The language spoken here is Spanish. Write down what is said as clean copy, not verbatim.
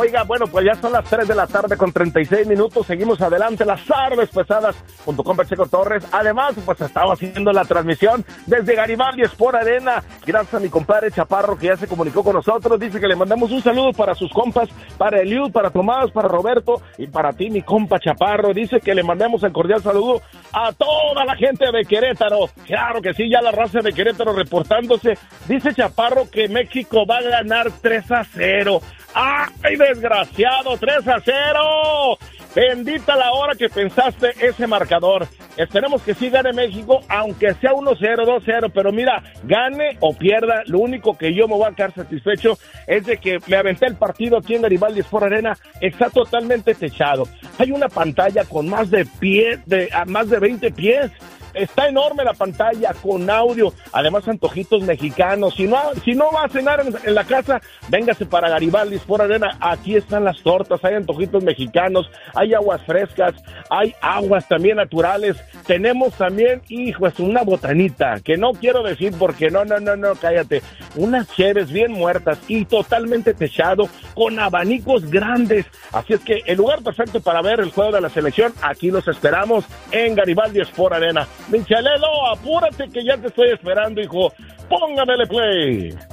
Oiga, bueno, pues ya son las 3 de la tarde con 36 minutos. Seguimos adelante, las tardes pesadas junto con Pacheco Torres. Además, pues estaba haciendo la transmisión desde Garibaldi Sport Arena. Gracias a mi compadre Chaparro que ya se comunicó con nosotros. Dice que le mandamos un saludo para sus compas, para Eliud, para Tomás, para Roberto y para ti, mi compa Chaparro. Dice que le mandamos el cordial saludo a toda la gente de Querétaro. Claro que sí, ya la raza de Querétaro reportándose. Dice Chaparro que México va a ganar 3-0. ¡Ay, desgraciado! ¡3-0! Bendita la hora que pensaste ese marcador. Esperemos que sí gane México, aunque sea 1-0, 2-0, pero mira, gane o pierda, lo único que yo me voy a quedar satisfecho es de que me aventé el partido aquí en Garibaldi Sport Arena, está totalmente techado. Hay una pantalla con más de 20 pies. Está enorme la pantalla con audio, además antojitos mexicanos. Si no va a cenar en la casa, véngase para Garibaldi Sport Arena. Aquí están las tortas, hay antojitos mexicanos, hay aguas frescas, hay aguas también naturales. Tenemos también, hijos, una botanita, que no quiero decir porque no, cállate. Unas cheves bien muertas y totalmente techado, con abanicos grandes. Así es que el lugar perfecto para ver el juego de la selección, aquí los esperamos en Garibaldi Sport Arena. Michelelo, apúrate que ya te estoy esperando, hijo. Póngamele play.